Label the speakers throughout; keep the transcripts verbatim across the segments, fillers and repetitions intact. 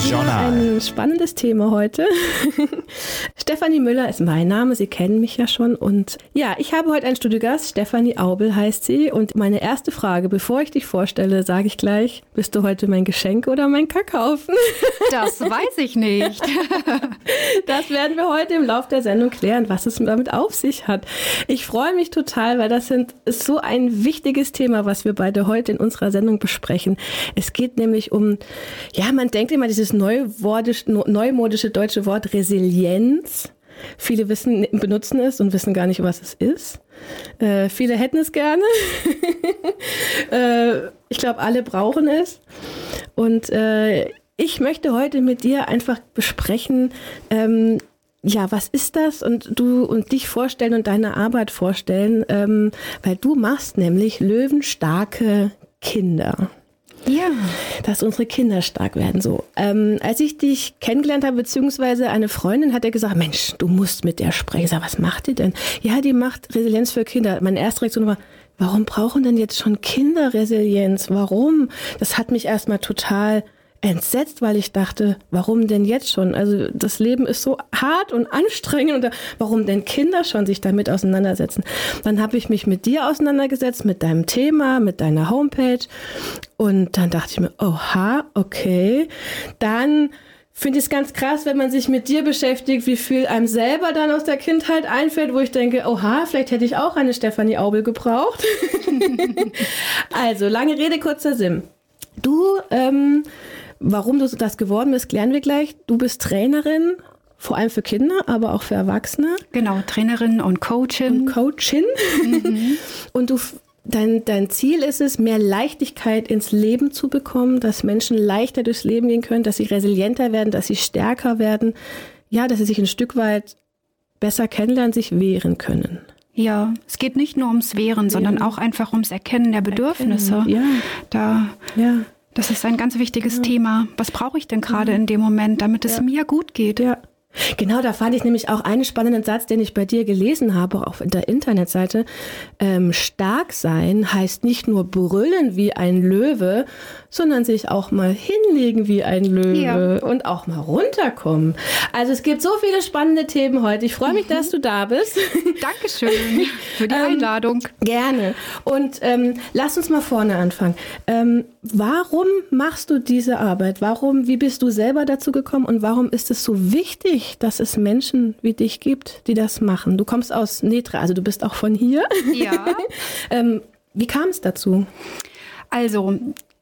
Speaker 1: Journal.
Speaker 2: Ein spannendes Thema heute. Stefanie Müller ist mein Name, Sie kennen mich ja schon. Und ja, ich habe heute einen Studiogast, Stefanie Aubel heißt sie. Und meine erste Frage, bevor ich dich vorstelle, sage ich gleich, bist du heute mein Geschenk oder mein Kackhaufen?
Speaker 3: Das weiß ich nicht.
Speaker 2: Das werden wir heute im Laufe der Sendung klären, was es damit auf sich hat. Ich freue mich total, weil das sind, ist so ein wichtiges Thema, was wir beide heute in unserer Sendung besprechen. Es geht nämlich um, ja, man denkt immer dieses neumodische deutsche Wort Resilienz. Viele wissen, benutzen es und wissen gar nicht, was es ist. Äh, viele hätten es gerne. äh, ich glaube, alle brauchen es. Und äh, ich möchte heute mit dir einfach besprechen, ähm, ja, was ist das? Und du und dich vorstellen und deine Arbeit vorstellen, ähm, weil du machst nämlich löwenstarke Kinder.
Speaker 3: Ja.
Speaker 2: Dass unsere Kinder stark werden. So, ähm, als ich dich kennengelernt habe, beziehungsweise eine Freundin hat ja gesagt, Mensch, du musst mit der sprechen. Ich sag, was macht die denn? Ja, die macht Resilienz für Kinder. Meine erste Reaktion war, warum brauchen denn jetzt schon Kinder Resilienz? Warum? Das hat mich erstmal total entsetzt, weil ich dachte, warum denn jetzt schon? Also das Leben ist so hart und anstrengend und warum denn Kinder schon sich damit auseinandersetzen? Dann habe ich mich mit dir auseinandergesetzt, mit deinem Thema, mit deiner Homepage und dann dachte ich mir, oha, okay, dann finde ich es ganz krass, wenn man sich mit dir beschäftigt, wie viel einem selber dann aus der Kindheit einfällt, wo ich denke, oha, vielleicht hätte ich auch eine Stefanie Aubel gebraucht. Also, lange Rede, kurzer Sinn. Du, ähm, warum du das geworden bist, klären wir gleich. Du bist Trainerin, vor allem für Kinder, aber auch für Erwachsene.
Speaker 3: Genau, Trainerin und Coachin.
Speaker 2: Und Coachin. Mhm. Und du, dein, dein Ziel ist es, mehr Leichtigkeit ins Leben zu bekommen, dass Menschen leichter durchs Leben gehen können, dass sie resilienter werden, dass sie stärker werden. Ja, dass sie sich ein Stück weit besser kennenlernen, sich wehren können.
Speaker 3: Ja, es geht nicht nur ums Wehren, sondern auch einfach ums Erkennen der Bedürfnisse.
Speaker 2: Erkennen, ja.
Speaker 3: Da,
Speaker 2: ja.
Speaker 3: Das ist ein ganz wichtiges
Speaker 2: ja.
Speaker 3: Thema. Was brauche ich denn gerade in dem Moment, damit es
Speaker 2: ja.
Speaker 3: mir gut geht?
Speaker 2: Ja. Genau, da fand ich nämlich auch einen spannenden Satz, den ich bei dir gelesen habe, auf der Internetseite. Ähm, stark sein heißt nicht nur brüllen wie ein Löwe, sondern sich auch mal hinlegen wie ein Löwe ja. und auch mal runterkommen. Also es gibt so viele spannende Themen heute. Ich freue mich, mhm. dass du da bist.
Speaker 3: Dankeschön für die Einladung.
Speaker 2: Ähm, gerne. Und ähm, lass uns mal vorne anfangen. Ähm, warum machst du diese Arbeit? Warum, wie bist du selber dazu gekommen und warum ist es so wichtig, dass es Menschen wie dich gibt, die das machen? Du kommst aus Netra, also du bist auch von hier.
Speaker 3: Ja.
Speaker 2: ähm, wie kam es dazu?
Speaker 3: Also,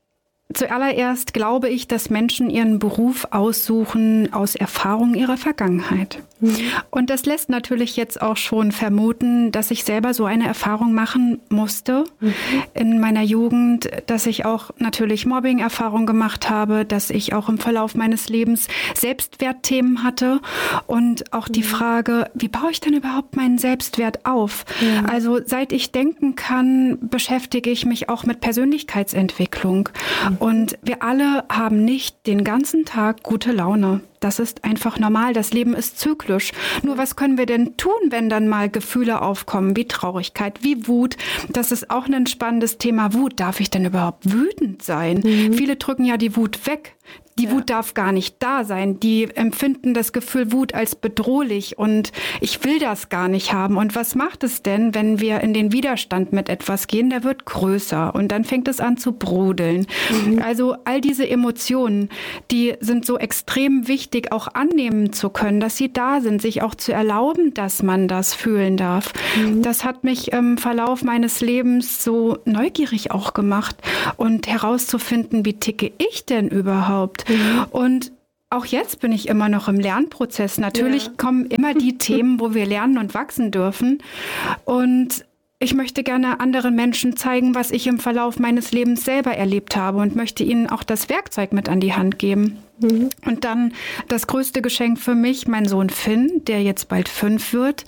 Speaker 3: zuallererst glaube ich, dass Menschen ihren Beruf aussuchen aus Erfahrung ihrer Vergangenheit. Mhm. Und das lässt natürlich jetzt auch schon vermuten, dass ich selber so eine Erfahrung machen musste mhm. in meiner Jugend, dass ich auch natürlich Mobbing-Erfahrung gemacht habe, dass ich auch im Verlauf meines Lebens Selbstwertthemen hatte und auch mhm. die Frage, wie baue ich denn überhaupt meinen Selbstwert auf? Mhm. Also seit ich denken kann, beschäftige ich mich auch mit Persönlichkeitsentwicklung. Mhm. Und wir alle haben nicht den ganzen Tag gute Laune. Das ist einfach normal. Das Leben ist zyklisch. Nur was können wir denn tun, wenn dann mal Gefühle aufkommen, wie Traurigkeit, wie Wut? Das ist auch ein spannendes Thema. Wut. Darf ich denn überhaupt wütend sein? Mhm. Viele drücken ja die Wut weg. Die ja. Wut darf gar nicht da sein. Die empfinden das Gefühl Wut als bedrohlich und ich will das gar nicht haben. Und was macht es denn, wenn wir in den Widerstand mit etwas gehen? Der wird größer und dann fängt es an zu brodeln. Mhm. Also all diese Emotionen, die sind so extrem wichtig, auch annehmen zu können, dass sie da sind, sich auch zu erlauben, dass man das fühlen darf. Mhm. Das hat mich im Verlauf meines Lebens so neugierig auch gemacht und herauszufinden, wie ticke ich denn überhaupt? Mhm. Und auch jetzt bin ich immer noch im Lernprozess. Natürlich ja. kommen immer die Themen, wo wir lernen und wachsen dürfen. Und ich möchte gerne anderen Menschen zeigen, was ich im Verlauf meines Lebens selber erlebt habe und möchte ihnen auch das Werkzeug mit an die Hand geben. Mhm. Und dann das größte Geschenk für mich, mein Sohn Finn, der jetzt bald fünf wird,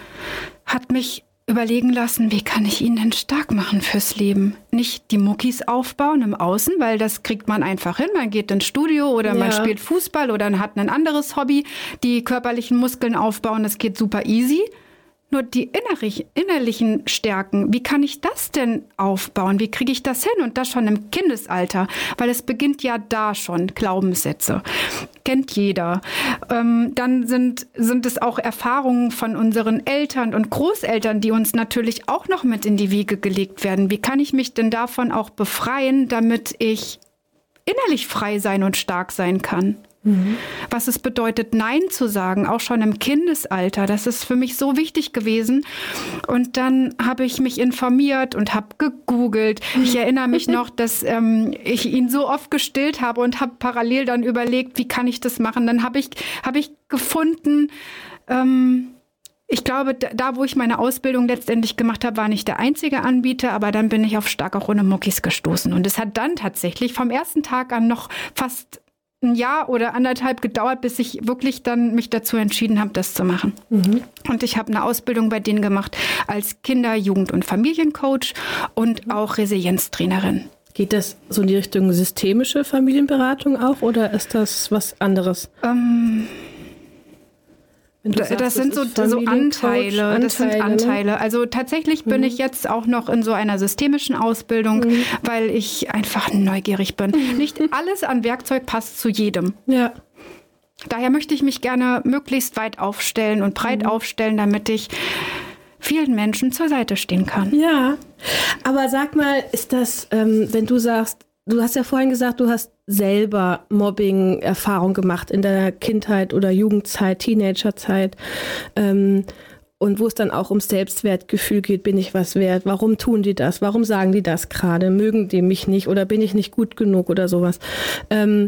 Speaker 3: hat mich überlegen lassen, wie kann ich ihn denn stark machen fürs Leben? Nicht die Muckis aufbauen im Außen, weil das kriegt man einfach hin. Man geht ins Studio oder ja. man spielt Fußball oder hat ein anderes Hobby. Die körperlichen Muskeln aufbauen, das geht super easy. nur die innerlich, innerlichen Stärken. Wie kann ich das denn aufbauen? Wie kriege ich das hin? Und das schon im Kindesalter, weil es beginnt ja da schon, Glaubenssätze. Kennt jeder. Ähm, dann sind, sind es auch Erfahrungen von unseren Eltern und Großeltern, die uns natürlich auch noch mit in die Wiege gelegt werden. Wie kann ich mich denn davon auch befreien, damit ich innerlich frei sein und stark sein kann? Mhm. Was es bedeutet, Nein zu sagen, auch schon im Kindesalter. Das ist für mich so wichtig gewesen. Und dann habe ich mich informiert und habe gegoogelt. Ich erinnere mich noch, dass ähm, ich ihn so oft gestillt habe und habe parallel dann überlegt, wie kann ich das machen. Dann habe ich, habe ich gefunden, ähm, ich glaube, da, wo ich meine Ausbildung letztendlich gemacht habe, war nicht der einzige Anbieter, aber dann bin ich auf Stark auch ohne Muckis gestoßen. Und es hat dann tatsächlich vom ersten Tag an noch fast ein Jahr oder anderthalb gedauert, bis ich wirklich dann mich dazu entschieden habe, das zu machen. Mhm. Und ich habe eine Ausbildung bei denen gemacht als Kinder-, Jugend- und Familiencoach und auch Resilienztrainerin.
Speaker 2: Geht das so in die Richtung systemische Familienberatung auch oder ist das was anderes?
Speaker 3: Ähm, sagst, das sind das so, so Anteile, Anteile. Das sind Anteile. Also tatsächlich mhm. bin ich jetzt auch noch in so einer systemischen Ausbildung, mhm. weil ich einfach neugierig bin. Mhm. Nicht alles an Werkzeug passt zu jedem.
Speaker 2: Ja.
Speaker 3: Daher möchte ich mich gerne möglichst weit aufstellen und breit mhm. aufstellen, damit ich vielen Menschen zur Seite stehen kann.
Speaker 2: Ja, aber sag mal, ist das, ähm, wenn du sagst, du hast ja vorhin gesagt, du hast selber Mobbing-Erfahrung gemacht in der Kindheit oder Jugendzeit, Teenagerzeit. Ähm, und wo es dann auch ums Selbstwertgefühl geht, bin ich was wert? Warum tun die das? Warum sagen die das gerade? Mögen die mich nicht oder bin ich nicht gut genug oder sowas? Ähm,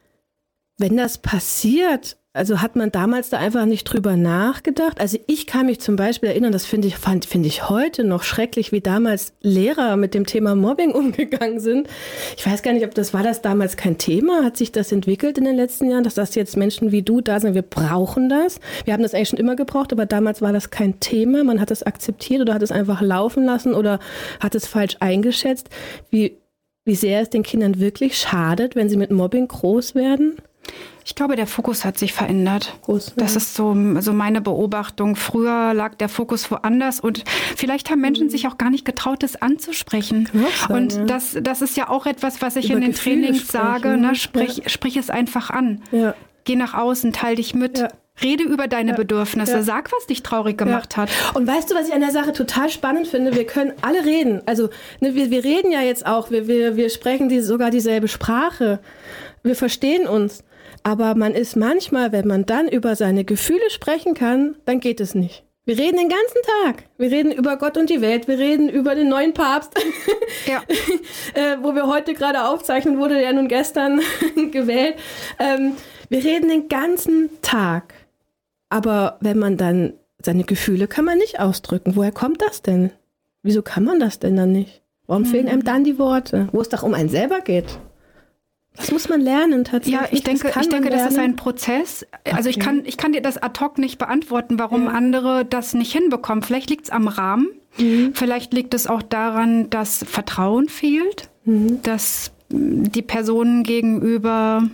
Speaker 2: wenn das passiert, also hat man damals da einfach nicht drüber nachgedacht? Also ich kann mich zum Beispiel erinnern, das finde ich, fand, finde ich heute noch schrecklich, wie damals Lehrer mit dem Thema Mobbing umgegangen sind. Ich weiß gar nicht, ob das war das damals kein Thema? Hat sich das entwickelt in den letzten Jahren, dass das jetzt Menschen wie du da sind, wir brauchen das? Wir haben das eigentlich schon immer gebraucht, aber damals war das kein Thema. Man hat es akzeptiert oder hat es einfach laufen lassen oder hat es falsch eingeschätzt. Wie, wie sehr es den Kindern wirklich schadet, wenn sie mit Mobbing groß werden?
Speaker 3: Ich glaube, der Fokus hat sich verändert.
Speaker 2: Groß,
Speaker 3: das
Speaker 2: ja.
Speaker 3: ist so, so meine Beobachtung. Früher lag der Fokus woanders und vielleicht haben Menschen mhm. sich auch gar nicht getraut, das anzusprechen. Sein, und ja. das, das ist ja auch etwas, was ich Über in den Gefühle Trainings sprechen, sage. Ne? Sprich, ja. sprich es einfach an. Ja. Geh nach außen, teil dich mit. Ja. Rede über deine ja. Bedürfnisse. Ja. Sag, was dich traurig gemacht ja. hat.
Speaker 2: Und weißt du, was ich an der Sache total spannend finde? Wir können alle reden. Also ne, wir, wir reden ja jetzt auch. Wir, wir, wir sprechen die, sogar dieselbe Sprache. Wir verstehen uns. Aber man ist manchmal, wenn man dann über seine Gefühle sprechen kann, dann geht es nicht. Wir reden den ganzen Tag. Wir reden über Gott und die Welt. Wir reden über den neuen Papst, ja. äh, wo wir heute gerade aufzeichnen, wurde der nun gestern gewählt. Ähm, wir reden den ganzen Tag. Aber wenn man dann seine Gefühle kann man nicht ausdrücken. Woher kommt das denn? Wieso kann man das denn dann nicht? Warum mhm. fehlen einem dann die Worte? Wo es doch um einen selber geht. Das muss man lernen tatsächlich.
Speaker 3: Ja, ich denke, das, ich denke, das ist ein Prozess. Also okay. ich kann, ich kann dir das ad hoc nicht beantworten, warum ja. andere das nicht hinbekommen. Vielleicht liegt es am Rahmen. Mhm. Vielleicht liegt es auch daran, dass Vertrauen fehlt, mhm. dass die Personen gegenüber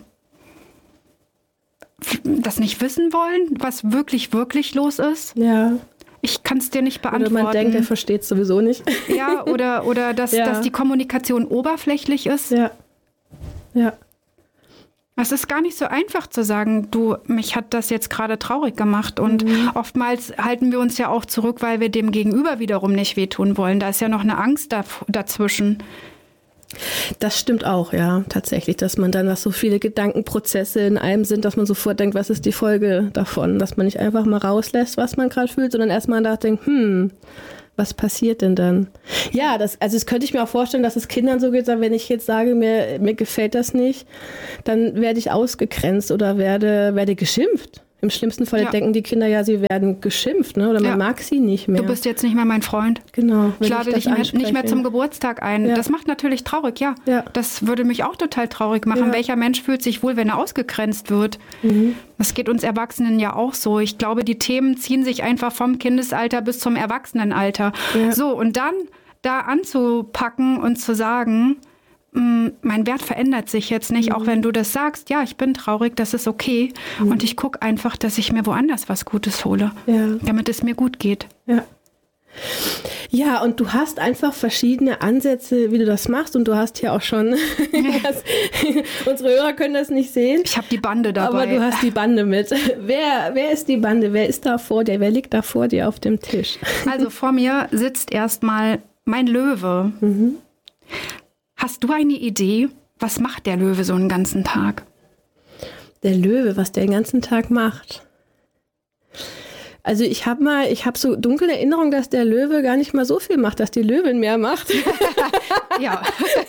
Speaker 3: das nicht wissen wollen, was wirklich, wirklich los ist. Ja. Ich kann es dir nicht beantworten.
Speaker 2: Oder man denkt, er versteht es sowieso nicht.
Speaker 3: Ja, oder, oder dass, ja. dass die Kommunikation oberflächlich ist.
Speaker 2: Ja. Ja.
Speaker 3: Es ist gar nicht so einfach zu sagen, du, mich hat das jetzt gerade traurig gemacht. Und mhm. oftmals halten wir uns ja auch zurück, weil wir dem Gegenüber wiederum nicht wehtun wollen. Da ist ja noch eine Angst da, dazwischen.
Speaker 2: Das stimmt auch, ja, tatsächlich, dass man dann, dass so viele Gedankenprozesse in einem sind, dass man sofort denkt, was ist die Folge davon? Dass man nicht einfach mal rauslässt, was man gerade fühlt, sondern erstmal nachdenkt, hm, was passiert denn dann? Ja, das, also das könnte ich mir auch vorstellen, dass es Kindern so geht, wenn ich jetzt sage, mir, mir gefällt das nicht, dann werde ich ausgegrenzt oder werde, werde geschimpft. Im schlimmsten Fall ja. denken die Kinder ja, sie werden geschimpft, ne? Oder man ja. mag sie nicht mehr.
Speaker 3: Du bist jetzt nicht mehr mein Freund.
Speaker 2: Genau.
Speaker 3: Ich lade dich mehr, nicht mehr zum Geburtstag ein. Ja. Das macht natürlich traurig, ja. ja. Das würde mich auch total traurig machen. Ja. Welcher Mensch fühlt sich wohl, wenn er ausgegrenzt wird? Mhm. Das geht uns Erwachsenen ja auch so. Ich glaube, die Themen ziehen sich einfach vom Kindesalter bis zum Erwachsenenalter. Ja. So, und dann da anzupacken und zu sagen, mh, mein Wert verändert sich jetzt nicht, mhm. auch wenn du das sagst, ja, ich bin traurig, das ist okay. Mhm. Und ich gucke einfach, dass ich mir woanders was Gutes hole, ja. damit es mir gut geht.
Speaker 2: Ja. Ja, und du hast einfach verschiedene Ansätze, wie du das machst. Und du hast ja auch schon, das, unsere Hörer können das nicht sehen.
Speaker 3: Ich habe die Bande dabei.
Speaker 2: Aber du hast die Bande mit. Wer, wer ist die Bande? Wer ist da vor dir? Wer liegt da vor dir auf dem Tisch?
Speaker 3: Also vor mir sitzt erstmal mein Löwe. Mhm. Hast du eine Idee, was macht der Löwe so einen ganzen Tag?
Speaker 2: Der Löwe, was der den ganzen Tag macht? Also ich habe mal, ich habe so dunkle Erinnerung, dass der Löwe gar nicht mal so viel macht, dass die Löwin mehr macht.
Speaker 3: Ja.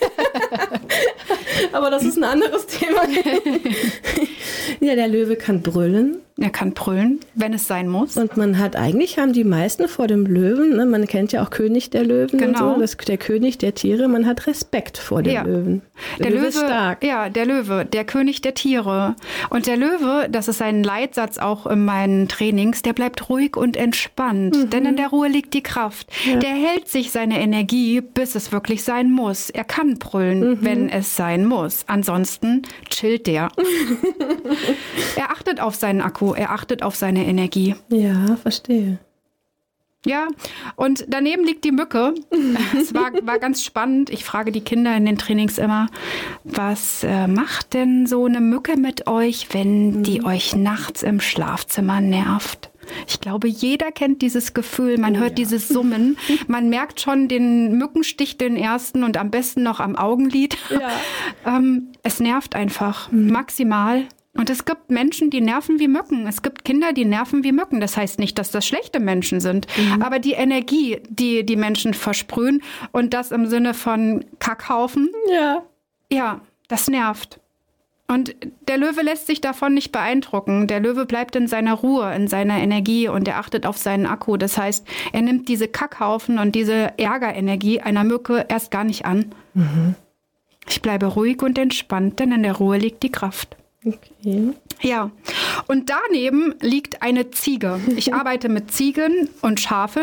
Speaker 2: Aber das ist ein anderes Thema. Ja, der Löwe kann brüllen.
Speaker 3: Er kann brüllen, wenn es sein muss.
Speaker 2: Und man hat, eigentlich haben die meisten vor dem Löwen, ne, man kennt ja auch König der Löwen
Speaker 3: genau.
Speaker 2: und so, das, der König der Tiere, man hat Respekt vor dem
Speaker 3: ja.
Speaker 2: Löwen. Der,
Speaker 3: der
Speaker 2: Löwe,
Speaker 3: Löwe
Speaker 2: ist stark.
Speaker 3: Ja, der Löwe, der König der Tiere. Und der Löwe, das ist ein Leitsatz auch in meinen Trainings, der bleibt ruhig und entspannt, mhm. denn in der Ruhe liegt die Kraft. Ja. Der hält sich seine Energie, bis es wirklich sein muss. Er kann brüllen, mhm. wenn es sein muss. Ansonsten chillt der. Er achtet auf seinen Akku, er achtet auf seine Energie.
Speaker 2: Ja, verstehe.
Speaker 3: Ja, und daneben liegt die Mücke. Es war, war ganz spannend. Ich frage die Kinder in den Trainings immer, was äh, macht denn so eine Mücke mit euch, wenn die euch nachts im Schlafzimmer nervt? Ich glaube, jeder kennt dieses Gefühl. Man hört ja. dieses Summen. Man merkt schon den Mückenstich, den ersten und am besten noch am Augenlid. Ja. ähm, es nervt einfach mhm. maximal. Und es gibt Menschen, die nerven wie Mücken. Es gibt Kinder, die nerven wie Mücken. Das heißt nicht, dass das schlechte Menschen sind. Mhm. Aber die Energie, die die Menschen versprühen und das im Sinne von Kackhaufen,
Speaker 2: ja,
Speaker 3: ja, das nervt. Und der Löwe lässt sich davon nicht beeindrucken. Der Löwe bleibt in seiner Ruhe, in seiner Energie und er achtet auf seinen Akku. Das heißt, er nimmt diese Kackhaufen und diese Ärgerenergie einer Mücke erst gar nicht an. Mhm. Ich bleibe ruhig und entspannt, denn in der Ruhe liegt die Kraft.
Speaker 2: Okay.
Speaker 3: Ja, und daneben liegt eine Ziege. Ich arbeite mit Ziegen und Schafen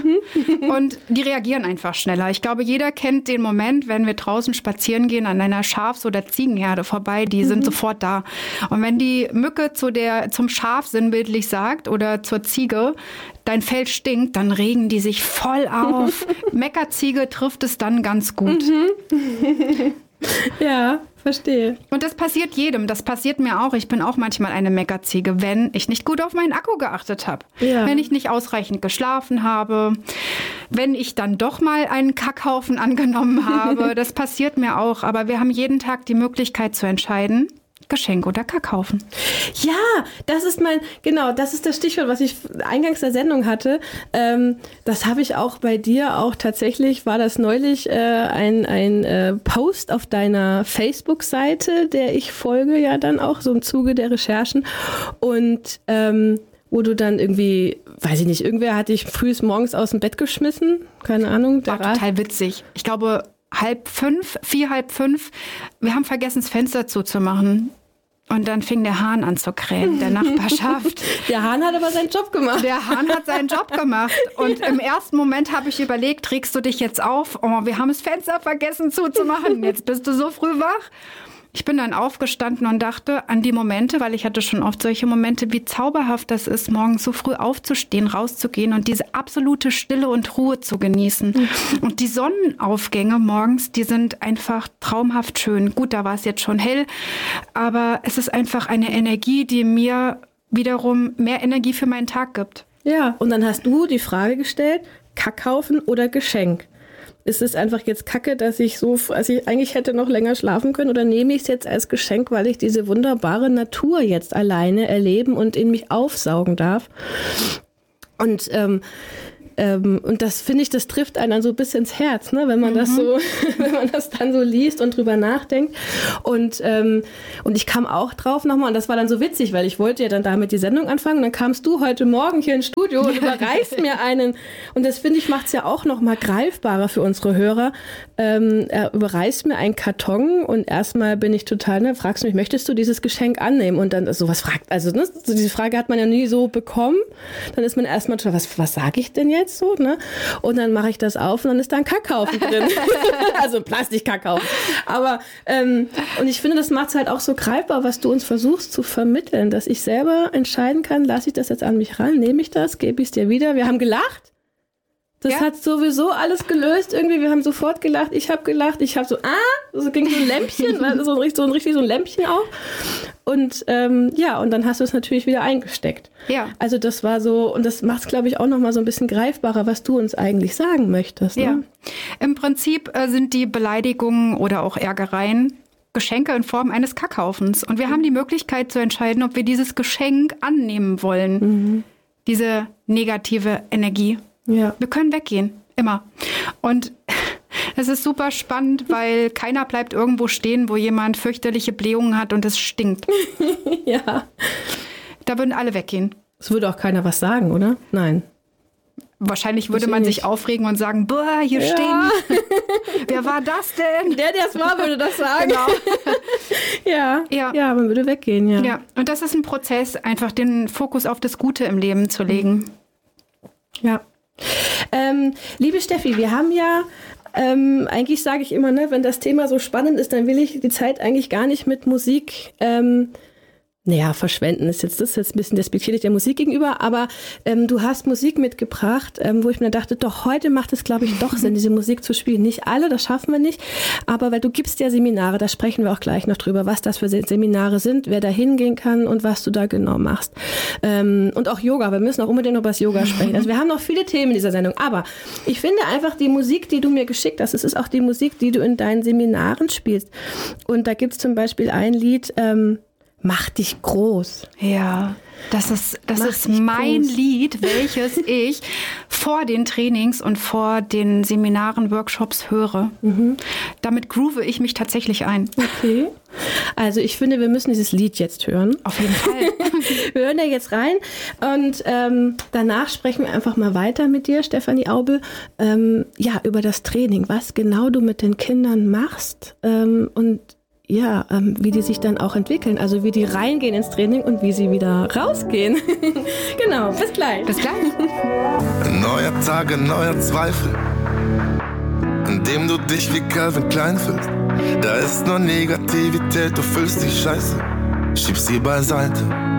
Speaker 3: und die reagieren einfach schneller. Ich glaube, jeder kennt den Moment, wenn wir draußen spazieren gehen an einer Schafs- oder Ziegenherde vorbei, die sind mhm. sofort da. Und wenn die Mücke zu der, zum Schaf sinnbildlich sagt oder zur Ziege, dein Fell stinkt, dann regen die sich voll auf. Meckerziege trifft es dann ganz gut.
Speaker 2: Mhm. Ja, verstehe.
Speaker 3: Und das passiert jedem. Das passiert mir auch. Ich bin auch manchmal eine Meckerziege, wenn ich nicht gut auf meinen Akku geachtet habe. Ja. Wenn ich nicht ausreichend geschlafen habe. Wenn ich dann doch mal einen Kackhaufen angenommen habe. Das passiert mir auch. Aber wir haben jeden Tag die Möglichkeit zu entscheiden, Geschenk oder Kackhaufen.
Speaker 2: Ja, das ist mein, genau, das ist das Stichwort, was ich eingangs der Sendung hatte. Ähm, das habe ich auch bei dir auch tatsächlich, war das neulich äh, ein, ein äh, Post auf deiner Facebook-Seite, der ich folge ja dann auch so im Zuge der Recherchen und ähm, wo du dann irgendwie, weiß ich nicht, irgendwer hat dich frühs morgens aus dem Bett geschmissen, keine Ahnung.
Speaker 3: War total witzig. Ich glaube, halb fünf, vier, halb fünf. Wir haben vergessen, das Fenster zuzumachen. Und dann fing der Hahn an zu krähen, der Nachbarschaft.
Speaker 2: Der Hahn hat aber seinen Job gemacht.
Speaker 3: Der Hahn hat seinen Job gemacht. Und ja. im ersten Moment habe ich überlegt, regst du dich jetzt auf? Oh, wir haben das Fenster vergessen zuzumachen. Jetzt bist du so früh wach. Ich bin dann aufgestanden und dachte an die Momente, weil ich hatte schon oft solche Momente, wie zauberhaft das ist, morgens so früh aufzustehen, rauszugehen und diese absolute Stille und Ruhe zu genießen. Mhm. Und die Sonnenaufgänge morgens, die sind einfach traumhaft schön. Gut, da war es jetzt schon hell, aber es ist einfach eine Energie, die mir wiederum mehr Energie für meinen Tag gibt.
Speaker 2: Ja, und dann hast du die Frage gestellt, Kackhaufen oder Geschenk? Ist es einfach jetzt Kacke, dass ich so, also ich eigentlich hätte noch länger schlafen können, oder nehme ich es jetzt als Geschenk, weil ich diese wunderbare Natur jetzt alleine erleben und in mich aufsaugen darf? Und ähm, ähm, und das finde ich, das trifft einen dann so bis ins Herz, ne, wenn man mhm. das so, wenn man das dann so liest und drüber nachdenkt. Und ähm, und ich kam auch drauf nochmal, und das war dann so witzig, weil ich wollte ja dann damit die Sendung anfangen, und dann kamst du heute Morgen hier ins Studio und überreichst mir einen, und das finde ich, macht es ja auch nochmal greifbarer für unsere Hörer. Ähm, er überreißt mir einen Karton, und erstmal bin ich total, ne, fragst du mich, möchtest du dieses Geschenk annehmen? Und dann sowas fragt, also ne, so diese Frage hat man ja nie so bekommen. Dann ist man erstmal total, was, was sage ich denn jetzt? jetzt so, ne? Und dann mache ich das auf und dann ist da ein Kackhaufen drin. Also Plastikkackhaufen. Aber, ähm, und ich finde, das macht es halt auch so greifbar, was du uns versuchst zu vermitteln, dass ich selber entscheiden kann, lasse ich das jetzt an mich ran, nehme ich das, gebe ich es dir wieder. Wir haben gelacht. Das ja. hat sowieso alles gelöst irgendwie. Wir haben sofort gelacht. Ich habe gelacht. Ich habe so, ah, so ging so ein Lämpchen, so ein, so ein richtig so ein Lämpchen auf. Und ähm, ja, und dann hast du es natürlich wieder eingesteckt. Ja. Also das war so, und das macht es, glaube ich, auch noch mal so ein bisschen greifbarer, was du uns eigentlich sagen möchtest. Ne?
Speaker 3: Ja. Im Prinzip äh, sind die Beleidigungen oder auch Ärgereien Geschenke in Form eines Kackhaufens. Und wir mhm. haben die Möglichkeit zu entscheiden, ob wir dieses Geschenk annehmen wollen. Mhm. Diese negative Energie. Ja. Wir können weggehen, immer. Und es ist super spannend, weil keiner bleibt irgendwo stehen, wo jemand fürchterliche Blähungen hat und es stinkt. Ja. Da würden alle weggehen.
Speaker 2: Es würde auch keiner was sagen, oder? Nein.
Speaker 3: Wahrscheinlich würde man sich aufregen und sagen, boah, hier ja. stehen. Wer war das denn?
Speaker 2: Der, der es war, würde das sagen. Genau. ja. ja, ja, man würde weggehen, ja.
Speaker 3: Ja, und das ist ein Prozess, einfach den Fokus auf das Gute im Leben zu legen.
Speaker 2: Ja. Ähm, liebe Steffi, wir haben ja, ähm, eigentlich sage ich immer, ne, wenn das Thema so spannend ist, dann will ich die Zeit eigentlich gar nicht mit Musik ähm, naja, verschwenden ist jetzt, das ist jetzt ein bisschen despektierlich der Musik gegenüber, aber ähm, du hast Musik mitgebracht, ähm, wo ich mir dachte, doch, heute macht es, glaube ich, doch Sinn, diese Musik zu spielen. Nicht alle, das schaffen wir nicht, aber weil du gibst ja Seminare, da sprechen wir auch gleich noch drüber, was das für Seminare sind, wer da hingehen kann und was du da genau machst. Ähm, und auch Yoga, wir müssen auch unbedingt noch über das Yoga sprechen. Also wir haben noch viele Themen in dieser Sendung, aber ich finde einfach die Musik, die du mir geschickt hast, es ist auch die Musik, die du in deinen Seminaren spielst. Und da gibt's zum Beispiel ein Lied, ähm, Mach dich groß.
Speaker 3: Ja, das ist, das ist mein groß. Lied, welches ich vor den Trainings und vor den Seminaren, Workshops höre. Mhm. Damit groove ich mich tatsächlich ein.
Speaker 2: Okay. Also ich finde, wir müssen dieses Lied jetzt hören.
Speaker 3: Auf jeden Fall.
Speaker 2: Wir hören da jetzt rein und ähm, danach sprechen wir einfach mal weiter mit dir, Stefanie Aubel, ähm, ja, über das Training, was genau du mit den Kindern machst ähm, und ja, ähm, wie die sich dann auch entwickeln, also wie die reingehen ins Training und wie sie wieder rausgehen. Genau, bis gleich.
Speaker 3: Bis gleich.
Speaker 1: Ein neuer Tag, ein neuer Zweifel, in dem du dich wie Calvin Klein fühlst. Da ist nur Negativität, du fühlst dich scheiße, schieb sie beiseite.